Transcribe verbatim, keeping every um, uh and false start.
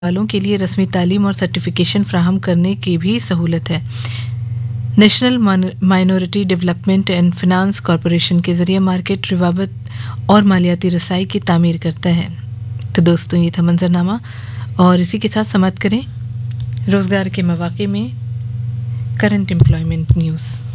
वालों के लिए रस्मी तालीम और सर्टिफिकेशन फ्राहम करने की भी सहूलत है। National minority development and finance corporation के ज़रिए मार्केट रिवावत और मालियाती रसाई की तामीर करता है। तो दोस्तों, ये था मंजरनामा और इसी के साथ समाप्त करें रोज़गार के मौक़े में करंट एम्प्लॉयमेंट न्यूज़।